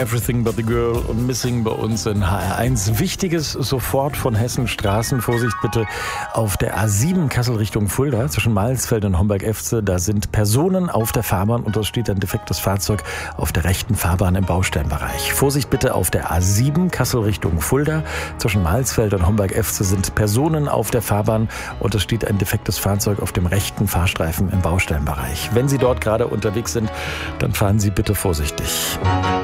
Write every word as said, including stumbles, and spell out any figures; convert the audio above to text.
Everything But The Girl und Missing bei uns in H R eins. Wichtiges sofort von Hessen Straßen. Vorsicht bitte auf der A sieben Kassel Richtung Fulda zwischen Mahlsfeld und Homberg-Efze. Da sind Personen auf der Fahrbahn und es steht ein defektes Fahrzeug auf der rechten Fahrbahn im Baustellenbereich. Vorsicht bitte auf der A sieben Kassel Richtung Fulda zwischen Mahlsfeld und Homberg-Efze sind Personen auf der Fahrbahn und es steht ein defektes Fahrzeug auf dem rechten Fahrstreifen im Baustellenbereich. Wenn Sie dort gerade unterwegs sind, dann fahren Sie bitte vorsichtig.